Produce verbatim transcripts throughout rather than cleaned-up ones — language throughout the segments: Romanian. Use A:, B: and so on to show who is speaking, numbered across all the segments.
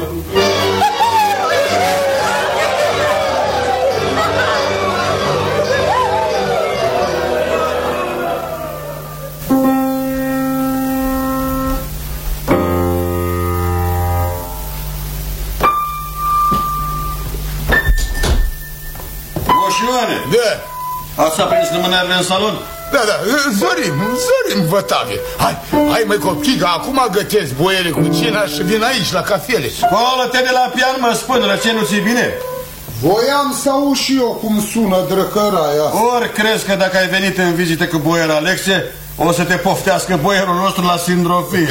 A: Da. Ați aprins lumânările în salon?
B: Da, da, zorim, zorim, vătave. Hai, hai măi copii, că acum gătesc boiere cu cina și vin aici la cafele.
A: Scoală-te de la pian, mă spun, ce nu ți-i bine?
C: Voiam să aud și eu cum sună drăcăraia.
A: Ori crezi că dacă ai venit în vizită cu boier Alexe, o să te poftească boierul nostru la sindrofie?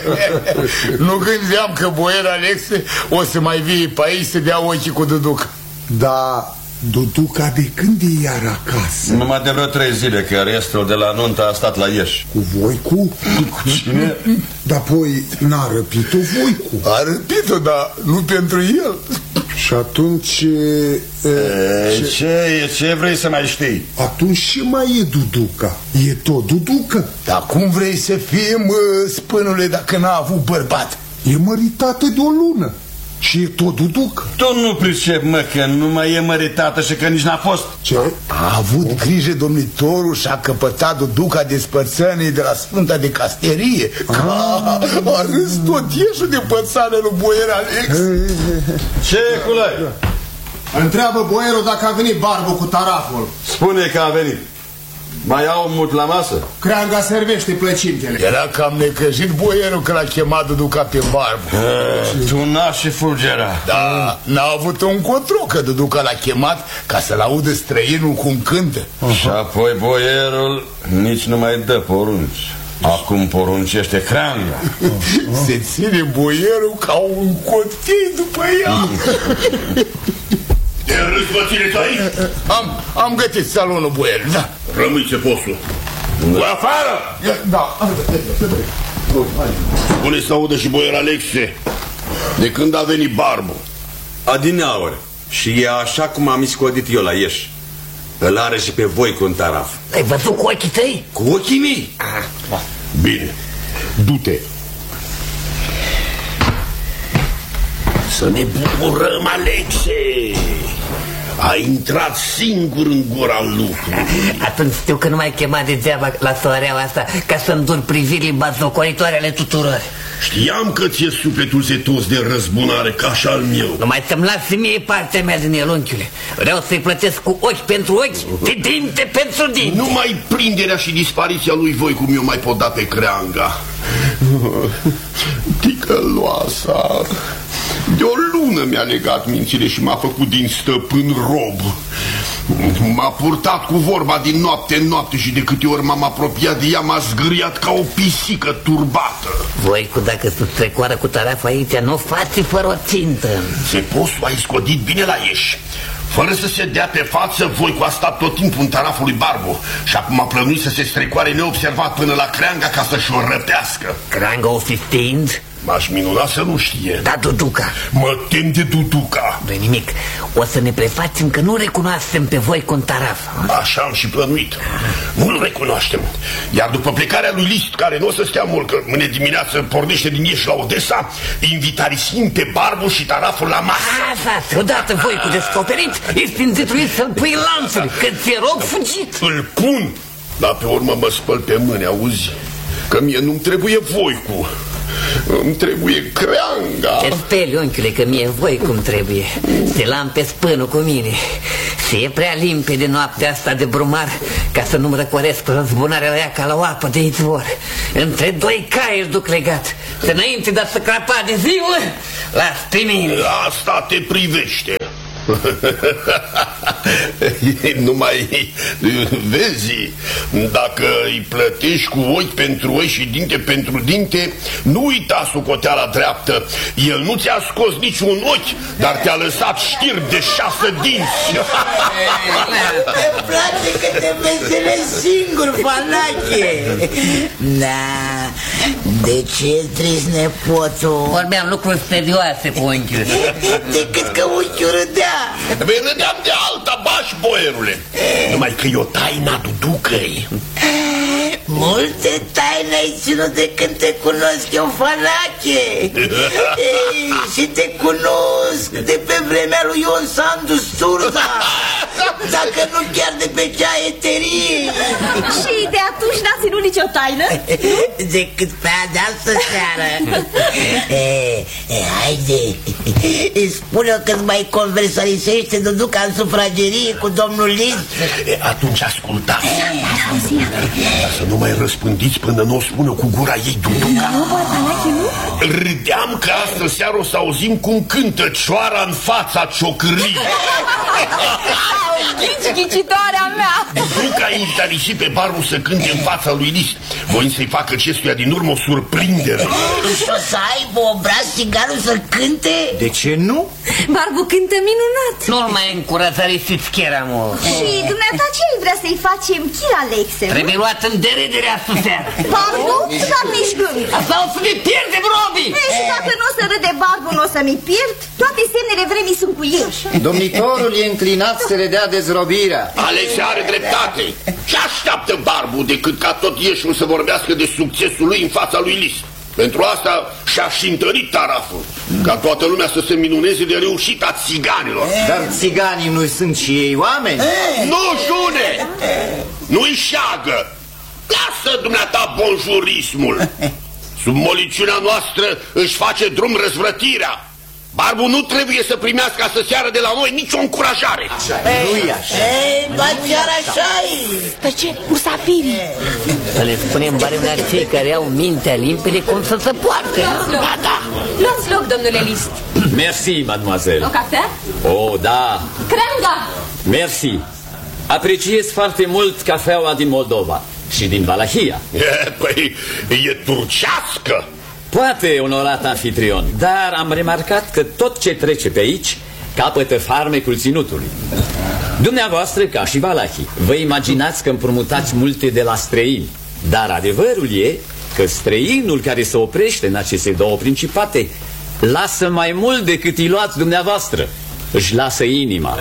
B: Nu gândeam că boier Alexe o să mai vie pe aici să dea ochii cu Duduca.
C: Da, Duduca de când e iar acasă?
A: Numai de vreo trei zile, că restul de la nuntă a stat la Ieși.
C: Cu Voicu?
A: Cu cine?
C: Dar apoi n-a răpit-o Voicu.
B: A răpit-o, dar nu pentru el.
C: Și atunci...
A: E, ce? Ce, ce vrei să mai știi?
C: Atunci ce mai e Duduca? E tot Duducă?
B: Dar cum vrei să fie, mă, spânule, dacă n-a avut bărbat?
C: E măritată de o lună și e tot Duducă.
A: Tu nu pricep, mă, că nu mai e măritată și că nici n-a fost.
C: Ce?
B: A avut grijă domnitorul și a căpătat Duduca despărțănii de la Sfânta de Casterie. A, a râs tot ieșul de pățane lui boier Alex.
A: Ce, culai?
D: Întreabă boierul dacă a venit Barbu cu taraful.
A: Spune că a venit. Mai au mult la masă?
D: Creanga servește plăcintele.
B: Era cam necăjit boierul că l-a chemat Duduca pe Barbu.
A: Tu n-aș și fulgera.
B: Da, n-a avut un control că Duduca l-a chemat ca să-l audă străinul cum cântă.
A: Și apoi boierul nici nu mai dă porunci. Acum poruncește Creanga.
B: Se ține boierul ca un cotii după ea.
E: Te râzi, mă țineți aici?
B: Am, am gătit salonul boier, da.
E: Rămâi ce postul. Cu afară!
B: Da.
E: Spune să audă și boier Alexe. De când a venit Barbu?
F: Adineauri. Și e așa cum am iscodit eu la Ieși. Îl are și pe voi cu un taraf.
G: Ai văzut cu ochii tăi?
F: Cu ochii mei?
G: Ah.
E: Bine, du-te. Să ne bucurăm, Alexe. Ai intrat singur în gura lucrului.
G: Atunci știu că nu m-ai chemat degeaba la soareaua asta ca să-mi dur privirii bazocoritoare ale tuturor.
E: Știam că ți-e sufletul setos de răzbunare ca și al meu.
G: Nu mai să-mi lasi mie partea mea din el, unchiule. Vreau să-i plătesc cu ochi pentru ochi, de dinte pentru dinte.
E: Numai prinderea și dispariția lui voi cum eu mai pot da pe Creanga. Ticăloasa. De o lună mi-a legat mințile și m-a făcut din stăpân rob. M-a purtat cu vorba din noapte în noapte și de câte ori m-am apropiat de ea m-a zgâriat ca o pisică turbată.
G: Voi, cu dacă se trecoară cu taraful aici, nu faci fără o țintă.
E: Țeposul a iscodit bine la Ieși. Fără să se dea pe față, voi cu a stat tot timpul în taraful lui Barbu. Și acum a plănuit să se strecoare neobservat până la Creanga ca să-și o răpească.
G: Creanga o fi știind?
E: M-aș minuna să nu știe.
G: Da, Duduca.
E: Mă tem de Duduca.
G: Nu-i nimic. O să ne prefacem că nu recunoaștem pe voi cu un taraf.
E: Așa am și plănuit. Nu-l recunoaștem. Iar după plecarea lui List, care nu o să stea mult, că mâine dimineață pornește din Ieși la Odessa, invitarisim pe Barbu și taraful la masă.
G: Asta, odată voi cu descoperit, ești îndetruit să-l pui în lanțuri, că ți-e rog fugit.
E: Îl pun, dar pe urmă mă spăl pe mâini, auzi? Că mie nu-mi trebuie Voicu. Îmi trebuie Creanga.
G: Te speli, unchiule, că mie voi cum trebuie. Te lam pe spânul cu mine. Se e prea limpede noaptea asta de brumar ca să nu-mi răcoresc răzbunarea la ea ca la o apă de izvor. Între doi cai își duc legat. Și înainte de a se crapa de ziua, las pe mine.
E: Asta te privește. Nu mai vezi, dacă îi plătești cu ochi pentru ochi și dinte pentru dinte, nu uita socoteala dreaptă. El nu ți-a scos niciun ochi, dar te-a lăsat știrb de șase dinți.
H: Te place că te veselezi singur, fanache. Da, de ce trist nepotul?
G: Vorbeam lucruri serioase cu unchiul.
H: Decât că unchiul râdea.
E: Băi, râdeam de alta, bași, boierule. Numai că e o taina Duducăi.
H: Multe taine ai ținut de când te cunosc eu, Falache. Ei, și te cunosc de pe vremea lui Ion Sandu Sturza, dacă nu chiar de pe cea eterie.
I: Și de atunci n-a ținut nicio taină?
H: Decât pe această seară. e, e, Haide, spune-o că-ți mai conversarisește duduca în sufragerie cu domnul List.
E: Atunci ascultați. Dar să nu mai răspândiți până nu o spună cu gura ei duduca. Râdeam că astă seară o să auzim cum cântă cioara în fața ciocârliei.
I: Ghici, ghicitoarea mea!
E: Duca a invitat pe Barbu să cânte în fața lui List, voind să-i facă acestuia din urmă o surprindere.
H: Și o să aibă obraz țiganul să cânte?
B: De ce nu?
I: Barbu cântă minunat.
G: Nu-l mai încurajariți chera, mă.
I: Și dumneata ce ai vrea să-i facem, Chira Alexe?
G: Trebuie luat în deredere astă seară.
I: Barbu? Dar nici când.
G: Asta o să ne pierdem, Robi!
I: E, și dacă nu o să râde Barbu, nu o să mi pierd. Toate semnele vremii sunt cu el.
J: Domnitorul e înclinat să le dea dezrobirea.
E: Alexia are dreptate. Ce așteaptă Barbu decât ca tot ieșul să vorbească de succesul lui în fața lui List? Pentru asta și-a și întărit taraful, ca toată lumea să se minuneze de reușita țiganilor.
J: Dar țiganii nu sunt și ei oameni?
E: Nu, June! Nu-i șagă! Lasă dumneata bonjurismul! Sub moliciunea noastră își face drum răzvrătirea. Barbu nu trebuie să primească astă seară de la noi nicio încurajare.
J: Nu-i așa.
H: Ei, ba chiar așa-i.
I: Pe ce? Musafirii.
G: Să le spunem baremea cei care au mintea limpede cum să se poarte.
I: Da, da. Luați loc, domnule List.
K: Merci, mademoiselle.
I: O cafea?
K: Oh, da.
I: Creanga.
K: Merci. Apreciez foarte mult cafeaua din Moldova și din Valahia.
E: E, păi, e turcească.
K: Poate, onorat anfitrion, dar am remarcat că tot ce trece pe aici capătă farmecul ținutului. Dumneavoastră, ca și valahii, vă imaginați că împrumutați multe de la străini, dar adevărul e că străinul care se oprește în aceste două principate lasă mai mult decât îi luați dumneavoastră. Își lasă inima.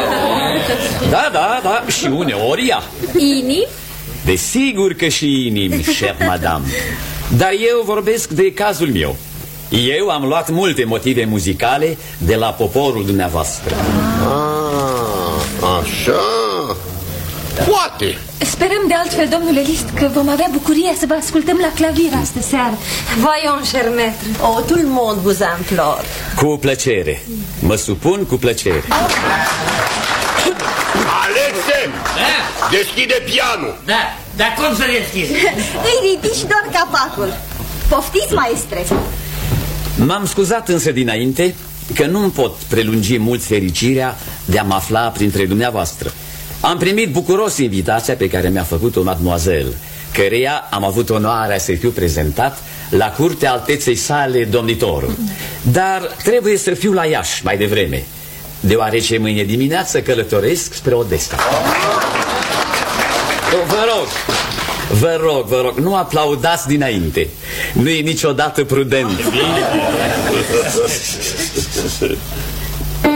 K: Da, da, da, și uneori ea.
I: Inim?
K: Desigur că și inimi, cher madame. Dar eu vorbesc de cazul meu. Eu am luat multe motive muzicale de la poporul dumneavoastră.
E: Ah, așa. Poate.
I: Sperăm de altfel, domnule List, că vom avea bucuria să vă ascultăm la clavier astă seară. Voyons, cher maître.
L: Oh, tout le monde vous implore.
K: Cu plăcere. Mă supun cu plăcere.
E: Alexe! Da? Deschide pianul.
G: Da, dar cum să deschid?
I: Îi ridici doar capacul. Poftiți, maestre.
K: M-am scuzat însă dinainte că nu-mi pot prelungi mult fericirea de a mă afla printre dumneavoastră. Am primit bucuros invitația pe care mi-a făcut-o mademoiselle, căreia am avut onoarea să fiu prezentat la curtea alteței sale domnitorul. Dar trebuie să fiu la Iași mai devreme, deoarece mâine dimineață călătoresc spre Odessa. Vă rog, vă rog, vă rog, nu aplaudați dinainte. Nu e niciodată prudent.